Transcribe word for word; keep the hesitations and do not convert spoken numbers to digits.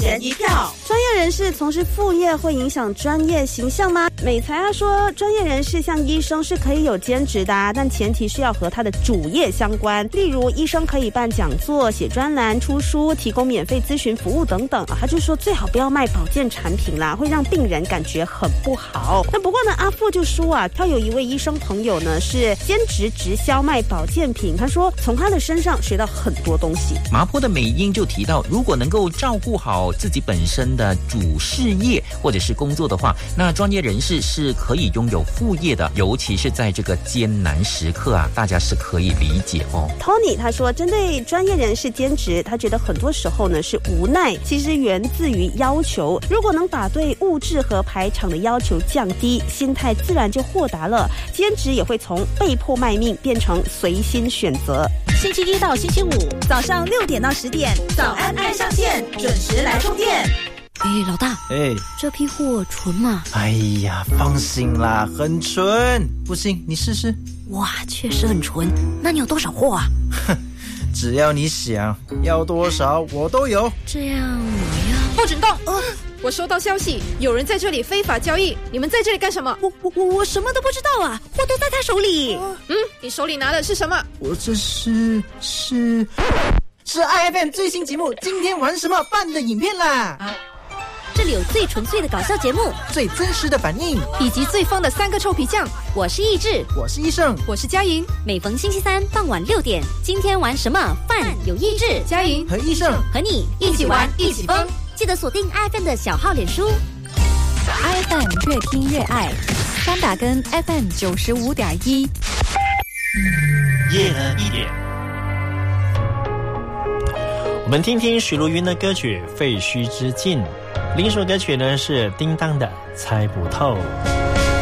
人一票。 专业人士从事副业会影响专业形象吗？美才啊说，专业人士像医生是可以有兼职的、啊，但前提是要和他的主业相关。例如，医生可以办讲座、写专栏、出书、提供免费咨询服务等等啊。他就说最好不要卖保健产品啦，会让病人感觉很不好。那不过呢，阿富就说啊，他有一位医生朋友呢是兼职直销卖保健品，他说从他的身上学到很多东西。 麻坡的美英就提到，如果能够照顾好自己本身的主事业或者是工作的话，那专业人士是可以拥有副业的，尤其是在这个艰难时刻啊，大家是可以理解哦。 Tony 他说，针对专业人士兼职，他觉得很多时候呢是无奈，其实源自于要求。如果能把对物质和排场的要求降低，心态自然就豁达了，兼职也会从被迫卖命变成随心选择。 星期一到星期五早上六点到十点，早安爱上线，准时来充电。 哎，老大， 哎， 这批货纯吗？ 哎呀，放心啦，很纯。不信你试试。 哇，确实很纯。那你有多少货啊？ 哼，只要你想要多少，我都有。 这样我要报警动！呃，我收到消息，有人在这里非法交易。你们在这里干什么？ 我我我我什么都不知道啊，货都在他手里。 呃、嗯，你手里拿的是什么？ 我这是是是 I F M 最新节目《今天玩什么》办的影片啦。啊， 这里有最纯粹的搞笑节目， 最真实的反应， 以及最疯的三个臭皮匠。 我是易志， 我是医生， 我是佳莹。 每逢星期三傍晚六点，今天玩什么？饭有易志、 佳莹和医生和你一起玩，一起疯。 记得锁定 I F M 的小号脸书 ，I F M 越听越爱，三打跟 F M 九十五点一， 夜了一点。我们听听许茹芸的歌曲《废墟之境》，另一首歌曲呢是叮当的《猜不透》。